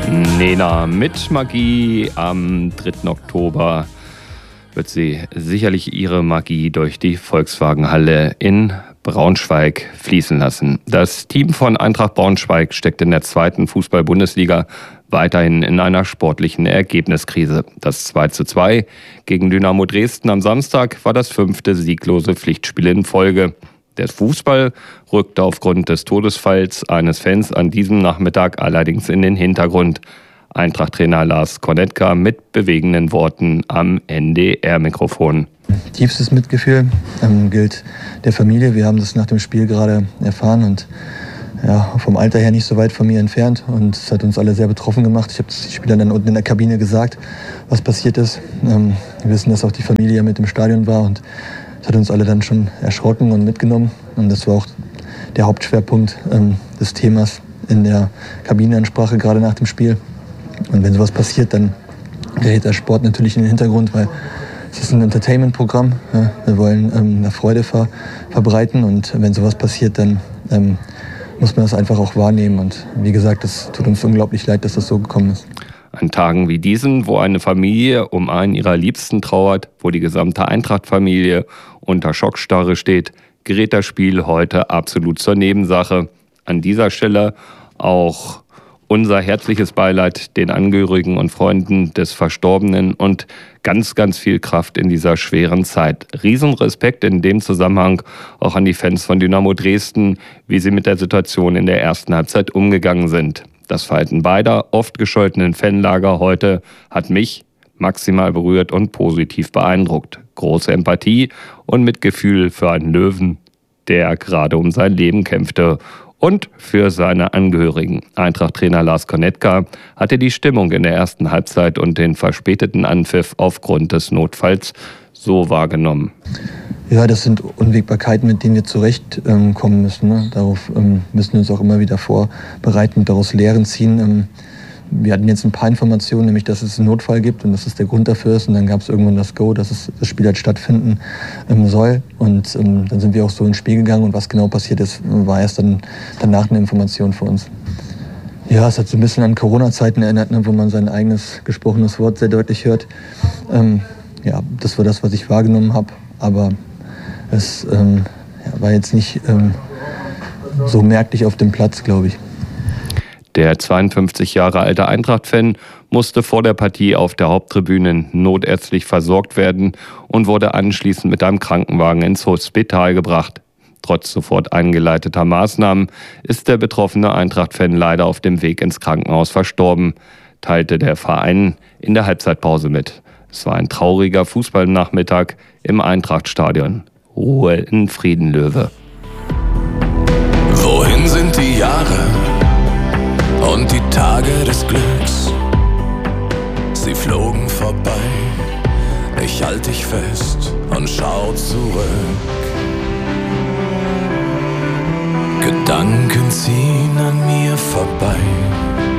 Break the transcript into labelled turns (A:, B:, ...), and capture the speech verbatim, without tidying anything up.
A: Nena mit Magie. Am dritten Oktober wird sie sicherlich ihre Magie durch die Volkswagenhalle in Braunschweig fließen lassen. Das Team von Eintracht Braunschweig steckt in der zweiten Fußball-Bundesliga weiterhin in einer sportlichen Ergebniskrise. Das zwei zu zwei gegen Dynamo Dresden am Samstag war das fünfte sieglose Pflichtspiel in Folge. Der Fußball rückte aufgrund des Todesfalls eines Fans an diesem Nachmittag allerdings in den Hintergrund. Eintracht-Trainer Lars Cornetka mit bewegenden Worten am N D R-Mikrofon.
B: Tiefstes Mitgefühl ähm, gilt der Familie. Wir haben das nach dem Spiel gerade erfahren und ja, vom Alter her nicht so weit von mir entfernt. Und es hat uns alle sehr betroffen gemacht. Ich habe den Spielern dann unten in der Kabine gesagt, was passiert ist. Ähm, wir wissen, dass auch die Familie mit im Stadion war und das hat uns alle dann schon erschrocken und mitgenommen. Und das war auch der Hauptschwerpunkt ähm, des Themas in der Kabinenansprache, gerade nach dem Spiel. Und wenn sowas passiert, dann gerät der Sport natürlich in den Hintergrund, weil es ist ein Entertainment-Programm. Ja, wir wollen ähm, eine Freude ver verbreiten und wenn sowas passiert, dann ähm, muss man das einfach auch wahrnehmen. Und wie gesagt, es tut uns unglaublich leid, dass das so gekommen ist.
A: An Tagen wie diesen, wo eine Familie um einen ihrer Liebsten trauert, wo die gesamte Eintracht-Familie unter Schockstarre steht, gerät das Spiel heute absolut zur Nebensache. An dieser Stelle auch unser herzliches Beileid den Angehörigen und Freunden des Verstorbenen und ganz, ganz viel Kraft in dieser schweren Zeit. Riesenrespekt in dem Zusammenhang auch an die Fans von Dynamo Dresden, wie sie mit der Situation in der ersten Halbzeit umgegangen sind. Das Verhalten beider oft gescholtenen Fanlager heute hat mich maximal berührt und positiv beeindruckt. Große Empathie und Mitgefühl für einen Löwen, der gerade um sein Leben kämpfte. Und für seine Angehörigen. Eintracht-Trainer Lars Cornetka hatte die Stimmung in der ersten Halbzeit und den verspäteten Anpfiff aufgrund des Notfalls so wahrgenommen.
B: Ja, das sind Unwägbarkeiten, mit denen wir zurechtkommen ähm, müssen. Ne? Darauf ähm, müssen wir uns auch immer wieder vorbereiten und daraus Lehren ziehen. Ähm, wir hatten jetzt ein paar Informationen, nämlich dass es einen Notfall gibt und dass es der Grund dafür ist. Und dann gab es irgendwann das Go, dass es, das Spiel halt stattfinden ähm, soll. Und ähm, dann sind wir auch so ins Spiel gegangen. Und was genau passiert ist, war erst dann danach eine Information für uns. Ja, es hat so ein bisschen an Corona-Zeiten erinnert, ne, wo man sein eigenes gesprochenes Wort sehr deutlich hört. Ähm, ja, das war das, was ich wahrgenommen habe. Aber es ähm, ja, war jetzt nicht ähm, so merklich auf dem Platz, glaube ich.
A: Der zweiundfünfzig Jahre alte Eintracht-Fan musste vor der Partie auf der Haupttribüne notärztlich versorgt werden und wurde anschließend mit einem Krankenwagen ins Hospital gebracht. Trotz sofort eingeleiteter Maßnahmen ist der betroffene Eintracht-Fan leider auf dem Weg ins Krankenhaus verstorben, teilte der Verein in der Halbzeitpause mit. Es war ein trauriger Fußballnachmittag im Eintrachtstadion. Ruhe in Frieden, Löwe.
C: Wohin sind die Jahre und die Tage des Glücks? Sie flogen vorbei, ich halt dich fest und schau zurück. Gedanken ziehen an mir vorbei,